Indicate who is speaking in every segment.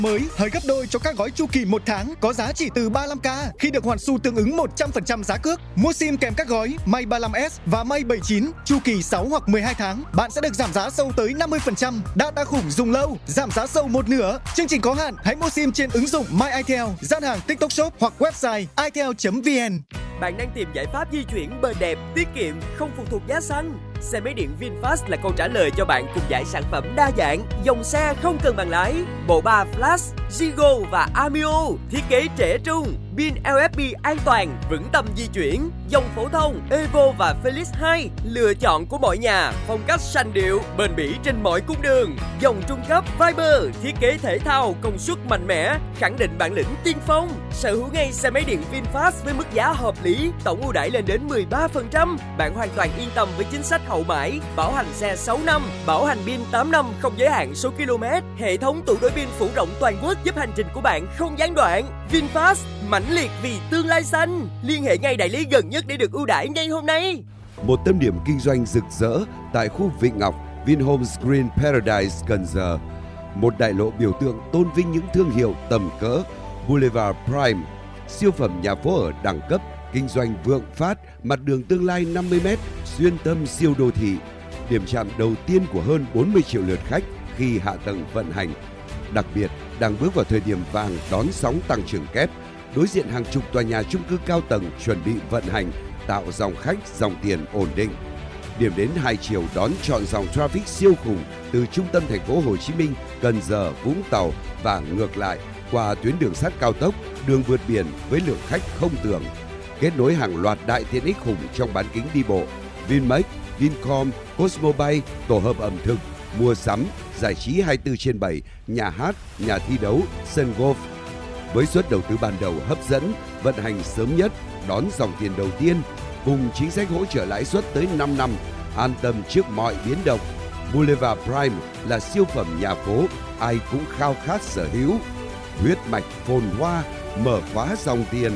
Speaker 1: Mới hời gấp đôi cho các gói chu kỳ 1 tháng có giá chỉ từ 35k khi được hoàn xu tương ứng 100% giá cước. Mua sim kèm các gói May 35S và May 79 chu kỳ 6 hoặc 12 tháng, bạn sẽ được giảm giá sâu tới 50%. Data khủng dùng lâu, giảm giá sâu một nửa. Chương trình có hạn, hãy mua sim trên ứng dụng My Itel, gian hàng TikTok Shop hoặc website itel.vn.
Speaker 2: Bạn đang tìm giải pháp di chuyển bền đẹp, tiết kiệm, không phụ thuộc giá xăng. Xe máy điện VinFast là câu trả lời cho bạn cùng dải sản phẩm đa dạng, dòng xe không cần bằng lái, bộ ba Flash, Zigo và Amio, thiết kế trẻ trung, pin LFP an toàn, vững tâm di chuyển, dòng phổ thông, Evo và Felix 2, lựa chọn của mọi nhà, phong cách sành điệu, bền bỉ trên mọi cung đường, dòng trung cấp Viber, thiết kế thể thao, công suất mạnh mẽ, khẳng định bản lĩnh tiên phong. Sở hữu ngay xe máy điện VinFast với mức giá hợp lý, tổng ưu đãi lên đến 13%. Bạn hoàn toàn yên tâm với chính sách hậu mãi, bảo hành xe 6 năm, bảo hành pin 8 năm không giới hạn số km, hệ thống tủ đổi pin phủ rộng toàn quốc giúp hành trình của bạn không gián đoạn. VinFast, mãnh liệt vì tương lai xanh. Liên hệ ngay đại lý gần nhất để được ưu đãi ngay hôm nay.
Speaker 3: Một tâm điểm kinh doanh rực rỡ tại khu Vịnh Ngọc, Vinhomes Green Paradise, Cần Giờ. Một đại lộ biểu tượng tôn vinh những thương hiệu tầm cỡ. Boulevard Prime, siêu phẩm nhà phố ở đẳng cấp, kinh doanh vượng phát, mặt đường tương lai 50m, xuyên tâm siêu đô thị. Điểm chạm đầu tiên của hơn 40 triệu lượt khách khi hạ tầng vận hành. Đặc biệt, đang bước vào thời điểm vàng đón sóng tăng trưởng kép, đối diện hàng chục tòa nhà chung cư cao tầng chuẩn bị vận hành, tạo dòng khách, dòng tiền ổn định. Điểm đến hai chiều đón trọn dòng traffic siêu khủng từ trung tâm thành phố Hồ Chí Minh, Cần Giờ, Vũng Tàu và ngược lại qua tuyến đường sắt cao tốc, đường vượt biển với lượng khách không tưởng. Kết nối hàng loạt đại tiện ích khủng trong bán kính đi bộ, Vinmec, Vincom, Cosmobay, tổ hợp ẩm thực, mua sắm, giải trí 24/7, nhà hát, nhà thi đấu, sân golf. Với suất đầu tư ban đầu hấp dẫn, vận hành sớm nhất, đón dòng tiền đầu tiên, cùng chính sách hỗ trợ lãi suất tới 5 năm, an tâm trước mọi biến động. Boulevard Prime là siêu phẩm nhà phố, ai cũng khao khát sở hữu. Huyết mạch phồn hoa, mở khóa dòng tiền.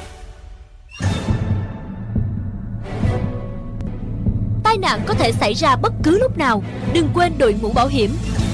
Speaker 4: Tai nạn có thể xảy ra bất cứ lúc nào, đừng quên đội mũ bảo hiểm.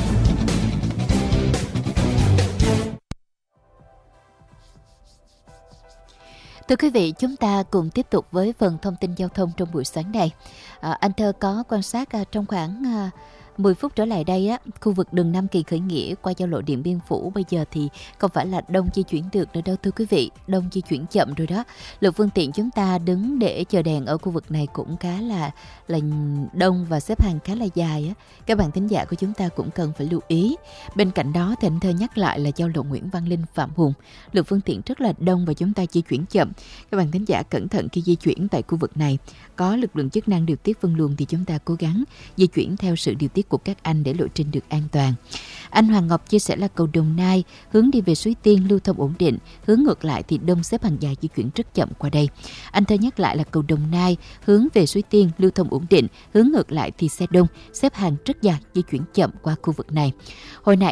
Speaker 4: Thưa quý vị, chúng ta cùng tiếp tục với phần thông tin giao thông trong buổi sáng này. Anh Thơ có quan sát trong khoảng 10 phút trở lại đây, khu vực đường Nam Kỳ khởi nghĩa qua giao lộ Điện Biên Phủ bây giờ thì không phải là đông di chuyển được nữa đâu thưa quý vị, đông di chuyển chậm rồi đó. Lượng phương tiện chúng ta đứng để chờ đèn ở khu vực này cũng khá là đông và xếp hàng khá là dài. Các bạn thính giả của chúng ta cũng cần phải lưu ý. Bên cạnh đó thì anh Thơ nhắc lại là giao lộ Nguyễn Văn Linh, Phạm Hùng, lượng phương tiện rất là đông và chúng ta di chuyển chậm. Các bạn thính giả cẩn thận khi di chuyển tại khu vực này. Có lực lượng chức năng điều tiết phân luồng thì chúng ta cố gắng di chuyển theo sự điều tiết của các anh để lộ trình được an toàn. Anh Hoàng Ngọc chia sẻ là cầu Đồng Nai hướng đi về Suối Tiên lưu thông ổn định, hướng ngược lại thì đông xếp hàng dài di chuyển rất chậm qua đây. Anh Thơ nhắc lại là cầu Đồng Nai hướng về Suối Tiên lưu thông ổn định, hướng ngược lại thì xe đông xếp hàng rất dài di chuyển chậm qua khu vực này. Hồi nãy